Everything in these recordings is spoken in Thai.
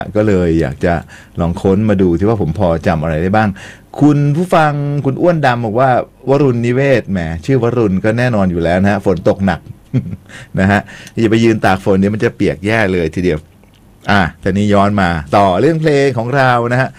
ก็เลยอยากจะลองค้นมาดูที่ว่าผมพอจำอะไรได้บ้างคุณผู้ฟังคุณอ้วนดำบอกว่าวรุณนิเวศแหมชื่อวรุณก็แน่นอนอยู่แล้วนะฮะฝนตกหนัก นะฮะอย่าไปยืนตากฝนเดี๋ยวมันจะเปียกแย่เลยทีเดียวแต่นี้ย้อนมาต่อเรื่องเพลงของเรานะฮะ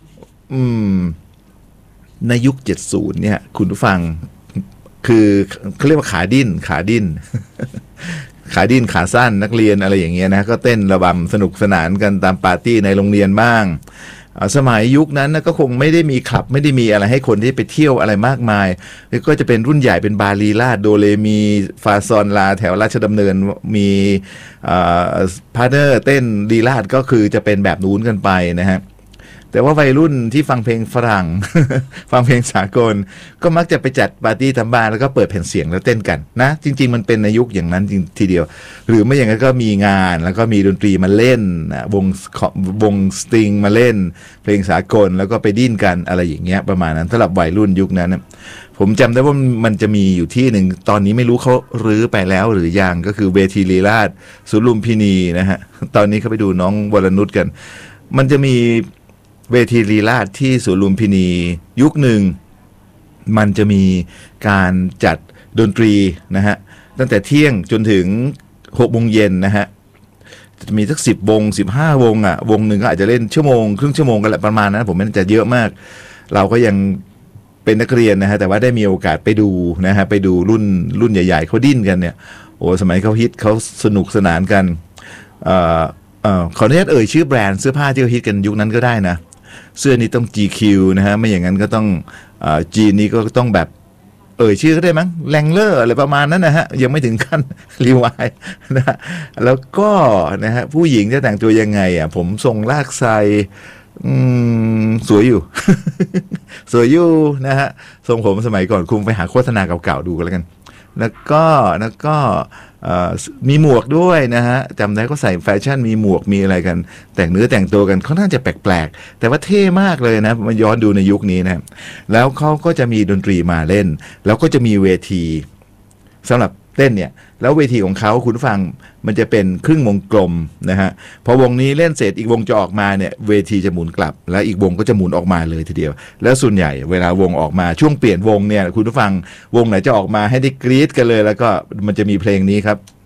ในยุค70เนี่ยคุณผู้ฟังคือเขาเรียกว่าขาดิ้น ขาดิ้นขาสั้นนักเรียนอะไรอย่างเงี้ยนะก็เต้นระบำสนุกสนานกันตามปาร์ตี้ในโรงเรียนบ้างสมัยยุคนั้นก็คงไม่ได้มีคลับไม่ได้มีอะไรให้คนที่ไปเที่ยวอะไรมากมายก็จะเป็นรุ่นใหญ่เป็นบาลีลาดโดเรมีฟาซอนลาแถวราชดำเนินมีพาร์ทเนอร์เต้นลีลาดก็คือจะเป็นแบบนู้นกันไปนะฮะแต่ว่าวัยรุ่นที่ฟังเพลงฝรั่ง ฟังเพลงสากลก็มักจะไปจัดปาร์ตี้ทำบ้านแล้วก็เปิดแผ่นเสียงแล้วเต้นกันนะจริงๆมันเป็นในยุคอย่างนั้นทีเดียวหรือไม่อย่างนั้นก็มีงานแล้วก็มีดนตรีมาเล่นวงสตริงมาเล่นเพลงสากลแล้วก็ไปดิ้นกันอะไรอย่างเงี้ยประมาณนั้นสำหรับวัยรุ่นยุคนั้นนะผมจำได้ว่ามันจะมีอยู่ที่หนึ่งตอนนี้ไม่รู้เขารื้อไปแล้วหรือยังก็คือเวทีลีลาศสุลุมพินีนะฮะตอนนี้เขาไปดูน้องวรนุชกันมันจะมีเวทีลีลาศที่สวนลุมพินียุคหนึ่งมันจะมีการจัดดนตรีนะฮะตั้งแต่เที่ยงจนถึง6 โมงเย็นนะฮะจะมีสัก10 วง15 วงวงหนึ่งก็อาจจะเล่นชั่วโมงครึ่งชั่วโมงกันแหละประมาณนั้นผมไม่แน่ใจเยอะมากเราก็ยังเป็นนักเรียนนะฮะแต่ว่าได้มีโอกาสไปดูนะฮะไปดูรุ่นใหญ่ๆเขาดิ้นกันเนี่ยโอ้สมัยเขาฮิตเขาสนุกสนานกันขออนุญาตชื่อแบรนด์เสื้อผ้าที่เขาฮิตกันยุคนั้นก็ได้นะเสื้อนี้ต้อง GQ นะฮะไม่อย่างนั้นก็ต้องจีนนี้ก็ต้องแบบชื่อก็ได้มั้งแรงเลอร์อะไรประมาณนั้นนะฮะยังไม่ถึงขั้นรีวายนะแล้วก็นะฮะผู้หญิงจะแต่งตัวยังไงผมทรงลากไซสวยอยู่ สวยอยู่นะฮะทรงผมสมัยก่อนคุณไปหาโฆษณาเก่าๆดูกันแล้วกันแล้วก็มีหมวกด้วยนะฮะจำได้ก็ใส่แฟชั่นมีหมวกมีอะไรกันแต่งเนื้อแต่งตัวกันค่อนข้างจะแปลกๆแต่ว่าเท่มากเลยนะมาย้อนดูในยุคนี้นะแล้วเขาก็จะมีดนตรีมาเล่นแล้วก็จะมีเวทีสำหรับเต้นเนี่ยแล้วเวทีของเขาคุณฟังมันจะเป็นครึ่งวงกลมนะฮะพอวงนี้เล่นเสร็จอีกวงจะออกมาเนี่ยเวทีจะหมุนกลับแล้วอีกวงก็จะหมุนออกมาเลยทีเดียวแล้วส่วนใหญ่เวลาวงออกมาช่วงเปลี่ยนวงเนี่ยคุณผู้ฟังวงไหนจะออกมาให้ได้กรี๊ดกันเลยแล้วก็มันจะมีเพลงนี้ครับ